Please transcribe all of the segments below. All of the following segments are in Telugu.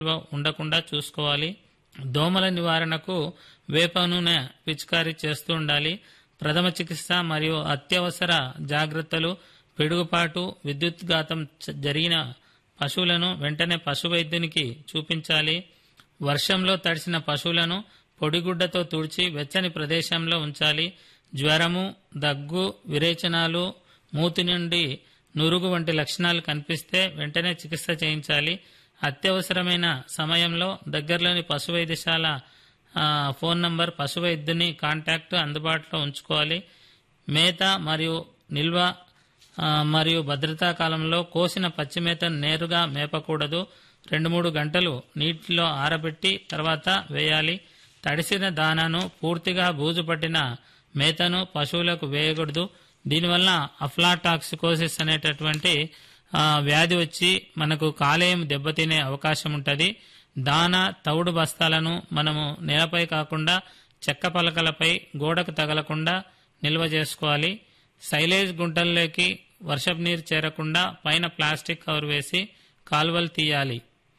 ఉండకుండా చూసుకోవాలి. దోమల నివారణకు వేప నూనె పిచికారీ చేస్తూ ఉండాలి. ప్రథమ చికిత్స మరియు అత్యవసర జాగ్రత్తలు: పిడుగుపాటు, విద్యుత్ఘాతం జరిగిన పశువులను వెంటనే పశు వైద్యునికి చూపించాలి. వర్షంలో తడిసిన పశువులను పొడిగుడ్డతో తుడిచి వెచ్చని ప్రదేశంలో ఉంచాలి. జ్వరము, దగ్గు, విరేచనాలు, మూతి నుండి నురుగు వంటి లక్షణాలు కనిపిస్తే వెంటనే చికిత్స చేయించాలి. అత్యవసరమైన సమయంలో దగ్గరలోని పశు వైద్యశాల ఫోన్ నంబర్, పశు వైద్యుని కాంటాక్ట్ అందుబాటులో ఉంచుకోవాలి. మేత మరియు నిల్వ మరియు భద్రతా కాలంలో కోసిన పచ్చి మేతను నేరుగా మేపకూడదు. 2-3 గంటలు నీటిలో ఆరబెట్టి తర్వాత వేయాలి. తడిసిన దానాను, పూర్తిగా బూజు పట్టిన మేతను పశువులకు వేయకూడదు. దీనివల్ల అఫ్లాటాక్సికోసిస్ అనేటటువంటి వ్యాధి వచ్చి మనకు కాలేయం దెబ్బతినే అవకాశం ఉంటుంది. దానా, తవుడు బస్తాలను మనము నేలపై కాకుండా చెక్క పలకలపై గోడకు తగలకుండా నిల్వ చేసుకోవాలి. సైలేజ్ గుంటల్లోకి వర్షపు నీరు చేరకుండా పైన ప్లాస్టిక్ కవర్ వేసి కాలువలు తీయాలి.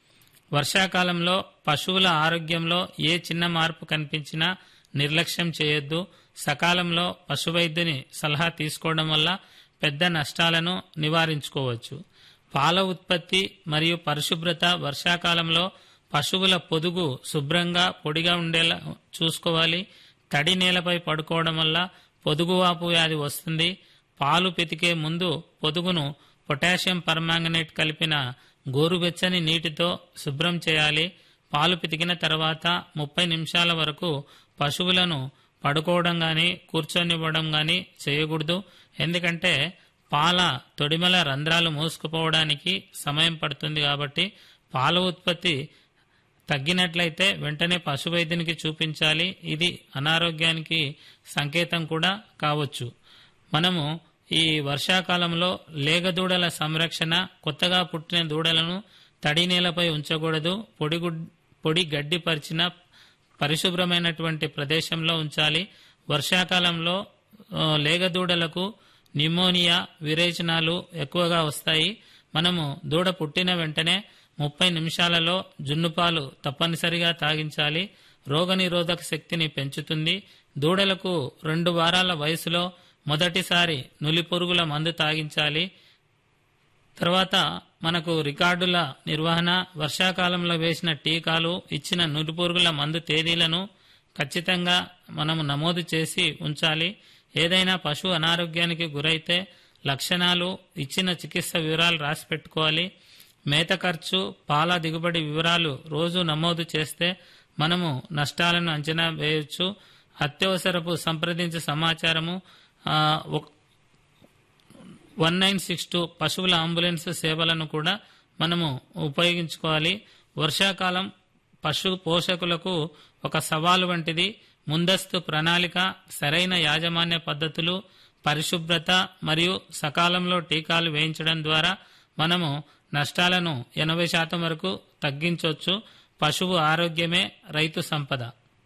వర్షాకాలంలో పశువుల ఆరోగ్యంలో ఏ చిన్న మార్పు కనిపించినా నిర్లక్ష్యం చేయొద్దు. సకాలంలో పశువైద్యుని సలహా తీసుకోవడం వల్ల పెద్ద నష్టాలను నివారించుకోవచ్చు. పాల ఉత్పత్తి మరియు పరిశుభ్రత: వర్షాకాలంలో పశువుల పొదుగు శుభ్రంగా పొడిగా ఉండేలా చూసుకోవాలి. తడి నేలపై పడుకోవడం వల్ల పొదుగువాపు వ్యాధి వస్తుంది. పాలు పితికే ముందు పొదుగును పొటాషియం పర్మాంగనేట్ కలిపిన గోరువెచ్చని నీటితో శుభ్రం చేయాలి. పాలు పితికిన తర్వాత 30 నిమిషాల వరకు పశువులను పడుకోవడం గాని కూర్చొనివ్వడం గాని చేయకూడదు. ఎందుకంటే పాల తొడిమల రంధ్రాలు మూసుకుపోవడానికి సమయం పడుతుంది. కాబట్టి పాల ఉత్పత్తి తగ్గినట్లయితే వెంటనే పశువైద్యునికి చూపించాలి. ఇది అనారోగ్యానికి సంకేతం కూడా కావచ్చు. మనము ఈ వర్షాకాలంలో లేగదూడల సంరక్షణ: కొత్తగా పుట్టిన దూడలను తడి నేలపై ఉంచకూడదు. పొడి గడ్డి పరిచిన పరిశుభ్రమైనటువంటి ప్రదేశంలో ఉంచాలి. వర్షాకాలంలో లేగదూడలకు న్యూమోనియా, విరేచనాలు ఎక్కువగా వస్తాయి. మనము దూడ పుట్టిన వెంటనే 30 నిమిషాలలో జున్నుపాలు తప్పనిసరిగా తాగించాలి. రోగనిరోధక శక్తిని పెంచుతుంది. దూడలకు 2 వారాల వయసులో మొదటిసారి నులిపురుగుల మందు తాగించాలి. తర్వాత మనకు రికార్డుల నిర్వహణ: వర్షాకాలంలో వేసిన టీకాలు, ఇచ్చిన నులిపురుగుల మందు తేదీలను ఖచ్చితంగా మనము నమోదు చేసి ఉంచాలి. ఏదైనా పశువు అనారోగ్యానికి గురైతే లక్షణాలు, ఇచ్చిన చికిత్స వివరాలు రాసి పెట్టుకోవాలి. మేత ఖర్చు, పాల దిగుబడి వివరాలు రోజు నమోదు చేస్తే మనము నష్టాలను అంచనా వేయవచ్చు. అత్యవసరపు సంప్రదించే సమాచారము 1962 పశువుల అంబులెన్స్ సేవలను కూడా మనము ఉపయోగించుకోవాలి. వర్షాకాలం పశు పోషకులకు ఒక సవాలు వంటిది. ముందస్తు ప్రణాళిక, సరైన యాజమాన్య పద్ధతులు, పరిశుభ్రత మరియు సకాలంలో టీకాలు వేయించడం ద్వారా మనము నష్టాలను 80% వరకు తగ్గించవచ్చు. పశువు ఆరోగ్యమే రైతు సంపద.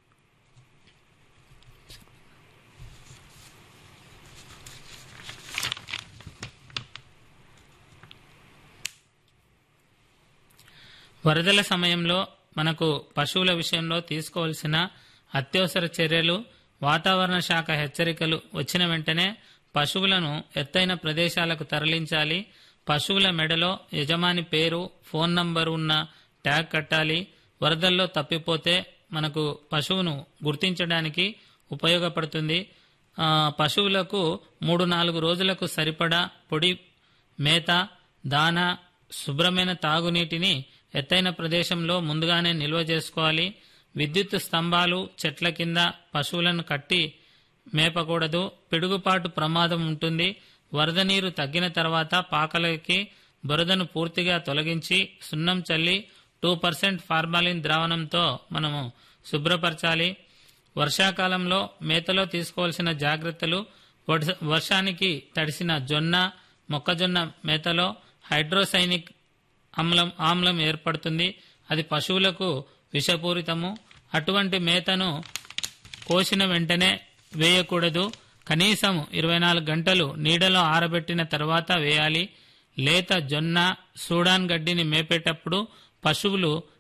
వరదల సమయంలో మనకు పశువుల విషయంలో తీసుకోవాల్సిన అత్యవసర చర్యలు: వాతావరణ శాఖ హెచ్చరికలు వచ్చిన వెంటనే పశువులను ఎత్తైన ప్రదేశాలకు తరలించాలి. పశువుల మెడలో యజమాని పేరు, ఫోన్ నంబరు ఉన్న ట్యాగ్ కట్టాలి. వరదల్లో తప్పిపోతే మనకు పశువును గుర్తించడానికి ఉపయోగపడుతుంది. పశువులకు 3-4 రోజులకు సరిపడా పొడి మేత, దానా, శుభ్రమైన తాగునీటిని ఎత్తైన ప్రదేశంలో ముందుగానే నిల్వ చేసుకోవాలి. విద్యుత్ స్తంభాలు, చెట్ల కింద పశువులను కట్టి మేపకూడదు. పిడుగుపాటు ప్రమాదం ఉంటుంది. వరద నీరు తగ్గిన తర్వాత పాకలకి బురదను పూర్తిగా తొలగించి సున్నం చల్లి 2% ఫార్మాలిన్ ద్రావణంతో మనము శుభ్రపరచాలి. వర్షాకాలంలో మేతలో తీసుకోవాల్సిన జాగ్రత్తలు: వర్షానికి తడిసిన జొన్న, మొక్కజొన్న మేతలో హైడ్రోసైనిక్ ఆమ్లం ఏర్పడుతుంది. అది పశువులకు విషపూరితము. అటువంటి మేతను కోసిన వెంటనే వేయకూడదు. కనీసం 24 గంటలు నీడలో ఆరబెట్టిన తర్వాత వేయాలి. లేత జొన్న, సూడాన్ గడ్డిని మేపేటప్పుడు పశువులు